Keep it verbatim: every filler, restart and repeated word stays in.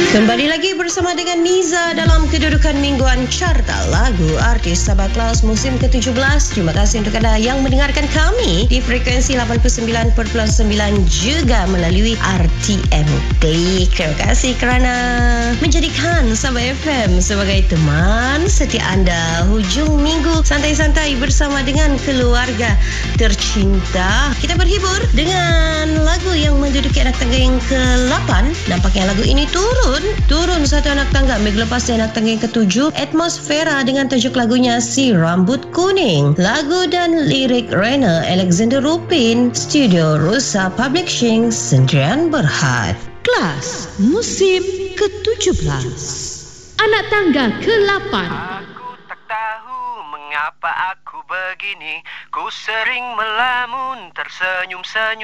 Kembali lagi bersama dengan Niza dalam kedudukan mingguan carta lagu artis Sabah Kelas musim ke tujuh belas. Terima kasih untuk anda yang mendengarkan kami di frekuensi lapan puluh sembilan perpuluhan sembilan juga melalui R T M Klik. Terima kasih kerana menjadikan Sabah F M sebagai teman setia anda hujung minggu santai-santai bersama dengan keluarga tercinta. Kita berhibur dengan lagu yang menduduki anak tangga yang ke lapan. Nampaknya lagu ini turun Turun satu anak tangga minggu lepas di anak tangga yang ketujuh, Atmosfera dengan tajuk lagunya Si Rambut Kuning. Lagu dan lirik Rena Alexander Rupin, Studio Rusa Publishing, Sendirian Berhad. Kelas musim ke tujuh belas, anak tangga ke lapan. Aku tak tahu mengapa aku begini, ku sering melamun tersenyum-senyum.